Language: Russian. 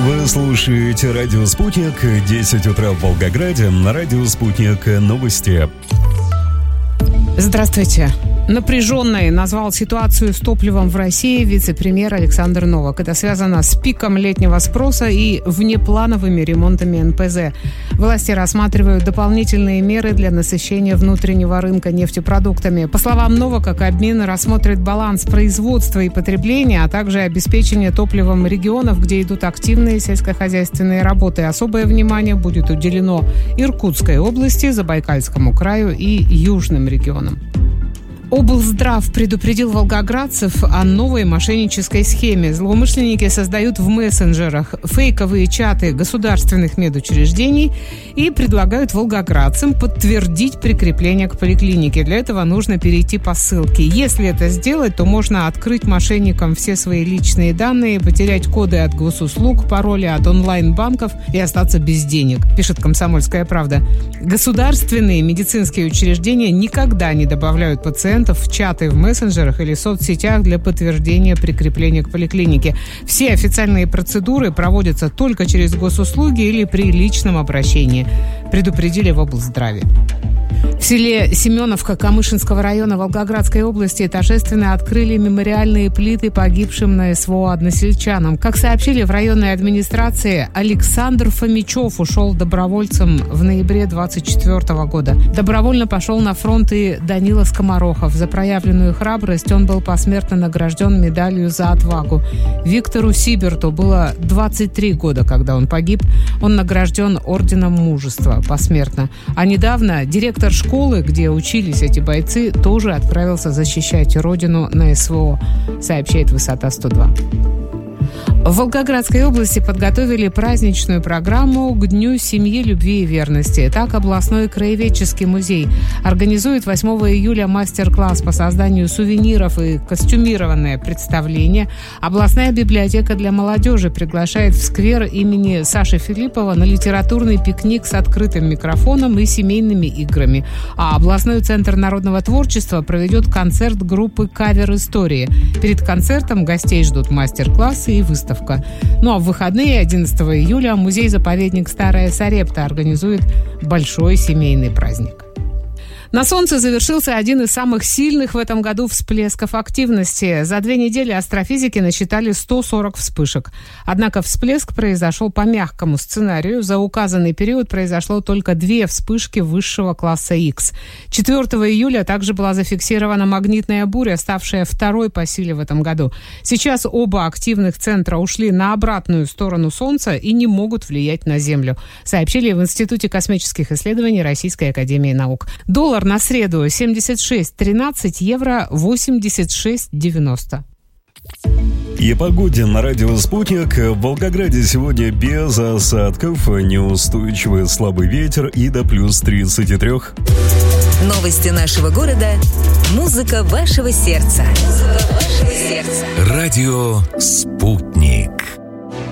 Вы слушаете радио «Спутник», 10 утра в Волгограде, на радио «Спутник» новости. Здравствуйте. Напряженной назвал ситуацию с топливом в России вице-премьер Александр Новак. Это связано с пиком летнего спроса и внеплановыми ремонтами НПЗ. Власти рассматривают дополнительные меры для насыщения внутреннего рынка нефтепродуктами. По словам Новака, Кабмин рассмотрит баланс производства и потребления, а также обеспечение топливом регионов, где идут активные сельскохозяйственные работы. Особое внимание будет уделено Иркутской области, Забайкальскому краю и южным регионам. Облздрав предупредил волгоградцев о новой мошеннической схеме. Злоумышленники создают в мессенджерах фейковые чаты государственных медучреждений и предлагают волгоградцам подтвердить прикрепление к поликлинике. Для этого нужно перейти по ссылке. Если это сделать, то можно открыть мошенникам все свои личные данные, потерять коды от госуслуг, пароли от онлайн-банков и остаться без денег, пишет «Комсомольская правда». Государственные медицинские учреждения никогда не добавляют пациентов в чаты в мессенджерах или соцсетях для подтверждения прикрепления к поликлинике. Все официальные процедуры проводятся только через госуслуги или при личном обращении, предупредили в облздраве. В селе Семеновка Камышинского района Волгоградской области торжественно открыли мемориальные плиты погибшим на СВО односельчанам. Как сообщили в районной администрации, Александр Фомичев ушел добровольцем в ноябре 2024 года. Добровольно пошел на фронт и Данила Скоморохов. За проявленную храбрость он был посмертно награжден медалью за отвагу. Виктору Сиберту было 23 года, когда он погиб. Он награжден орденом мужества посмертно. А недавно директор школы, где учились эти бойцы, тоже отправился защищать родину на СВО, сообщает «Высота-102». В Волгоградской области подготовили праздничную программу к Дню семьи, любви и верности. Так, областной краеведческий музей организует 8 июля мастер-класс по созданию сувениров и костюмированное представление. Областная библиотека для молодежи приглашает в сквер имени Саши Филиппова на литературный пикник с открытым микрофоном и семейными играми. А областной центр народного творчества проведет концерт группы «Кавер Истории». Перед концертом гостей ждут мастер-классы и выставка. Ну а в выходные 11 июля музей-заповедник Старая Сарепта организует большой семейный праздник. На Солнце завершился один из самых сильных в этом году всплесков активности. За 2 недели астрофизики насчитали 140 вспышек. Однако всплеск произошел по мягкому сценарию. За указанный период произошло только 2 вспышки высшего класса X. 4 июля также была зафиксирована магнитная буря, ставшая второй по силе в этом году. Сейчас оба активных центра ушли на обратную сторону Солнца и не могут влиять на Землю, сообщили в Институте космических исследований Российской академии наук. Доллар на среду 76.13, евро 86.90. И о погоде на радио «Спутник». В Волгограде сегодня без осадков, неустойчивый слабый ветер и до плюс 33. Новости нашего города. Музыка вашего сердца. Радио «Спутник».